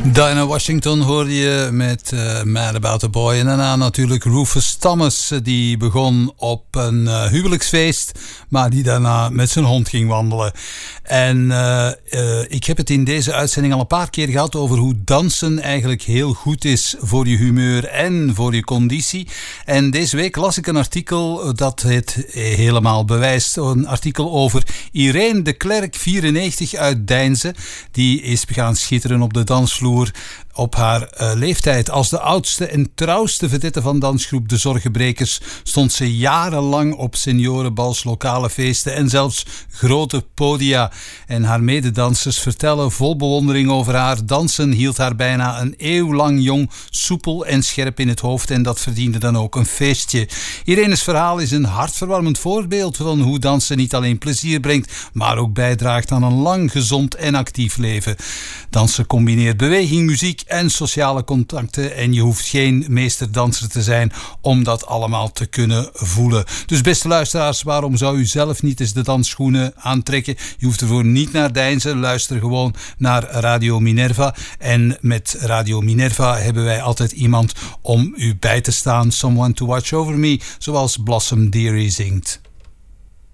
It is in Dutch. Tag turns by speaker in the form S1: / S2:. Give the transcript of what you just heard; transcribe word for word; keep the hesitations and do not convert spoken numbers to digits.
S1: Dinah Washington hoorde je met uh, Mad About a Boy. En daarna natuurlijk Rufus Thomas. Die begon op een uh, huwelijksfeest, maar die daarna met zijn hond ging wandelen. En uh, uh, ik heb het in deze uitzending al een paar keer gehad over hoe dansen eigenlijk heel goed is voor je humeur en voor je conditie. En deze week las ik een artikel dat het helemaal bewijst. Een artikel over Irene de Klerk, vierennegentig, uit Deinze. Die is gaan schitteren op de dansvloer op haar uh, leeftijd. Als de oudste en trouwste vedette van dansgroep De Zorgenbrekers stond ze jarenlang op seniorenbals, lokale feesten en zelfs grote podia. En haar mededansers vertellen vol bewondering over haar. Dansen hield haar bijna een eeuw lang jong, soepel en scherp in het hoofd, en dat verdiende dan ook een feestje. Irene's verhaal is een hartverwarmend voorbeeld van hoe dansen niet alleen plezier brengt, maar ook bijdraagt aan een lang, gezond en actief leven. Dansen combineert beweging, muziek en sociale contacten, en je hoeft geen meesterdanser te zijn om dat allemaal te kunnen voelen. Dus beste luisteraars, waarom zou u zelf niet eens de dansschoenen aantrekken? Je hoeft ervoor niet naar Deinze, luister gewoon naar Radio Minerva. En met Radio Minerva hebben wij altijd iemand om u bij te staan. Someone to watch over me, zoals Blossom Dearie zingt.